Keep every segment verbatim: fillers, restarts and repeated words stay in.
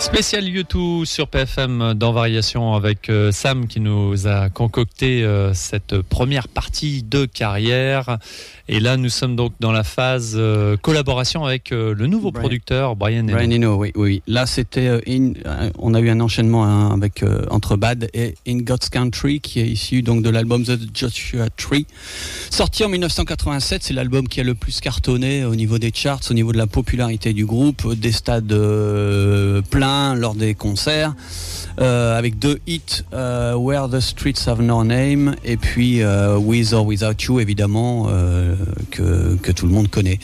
Spécial U deux sur P F M dans Variation avec euh, Sam qui nous a concocté euh, cette première partie de carrière. Et là, nous sommes donc dans la phase euh, collaboration avec euh, le nouveau Brian, producteur Brian Eno. Brian Eno, oui, oui. Là, c'était euh, in, euh, on a eu un enchaînement hein, avec euh, entre Bad et In God's Country, qui est issu donc de l'album The Joshua Tree, sorti en dix-neuf cent quatre-vingt-sept. C'est l'album qui a le plus cartonné au niveau des charts, au niveau de la popularité du groupe, des stades euh, pleins lors des concerts. Euh, avec deux hits, euh, Where the Streets Have No Name et puis euh, With or Without You, évidemment, euh, que, que tout le monde connaît.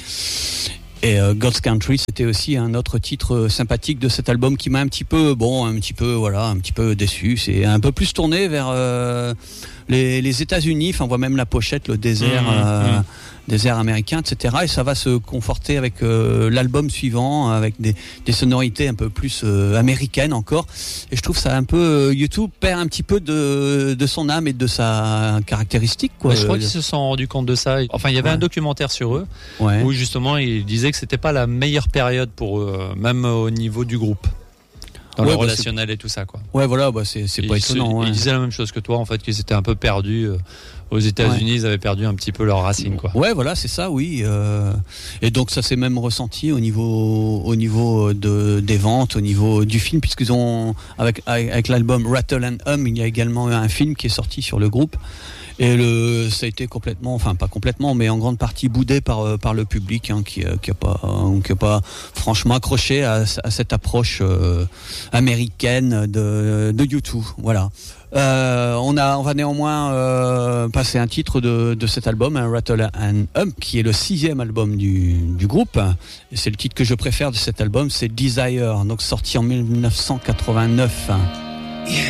Et euh, God's Country, c'était aussi un autre titre sympathique de cet album qui m'a un petit peu, bon, un petit peu, voilà, un petit peu déçu. C'est un peu plus tourné vers euh, les, les États-Unis. Enfin, on voit même la pochette, le désert, mmh, euh, mmh. désert américain, et cetera. Et ça va se conforter avec euh, l'album suivant, avec des, des sonorités un peu plus euh, américaines encore. Et je trouve ça un peu, U deux perd un petit peu de, de son âme et de sa caractéristique, quoi. Ouais, je crois qu'ils se sont rendus compte de ça. Enfin, il y avait ouais. un documentaire sur eux ouais. où justement ils disaient que c'était pas la meilleure période pour eux, même au niveau du groupe. Dans ouais, le bah relationnel et tout ça, quoi. Ouais, voilà, bah c'est, c'est pas étonnant. Se, ouais. Ils disaient la même chose que toi, en fait, qu'ils étaient un peu perdus. Euh, aux États-Unis, ouais. ils avaient perdu un petit peu leurs racines, quoi. Ouais, voilà, c'est ça, oui. Euh, et donc ça s'est même ressenti au niveau, au niveau de, des ventes, au niveau du film, puisqu'ils ont, avec, avec l'album Rattle and Hum, il y a également un film qui est sorti sur le groupe. Et le, ça a été complètement, enfin pas complètement, mais en grande partie boudé par par le public, hein, qui qui a pas, qui a pas franchement accroché à, à cette approche euh, américaine de de U deux. Voilà. Euh, on a, on va néanmoins euh, passer un titre de de cet album, hein, Rattle and Hum, qui est le sixième album du du groupe. Et c'est le titre que je préfère de cet album, c'est Desire, donc sorti en dix-neuf cent quatre-vingt-neuf. Yeah.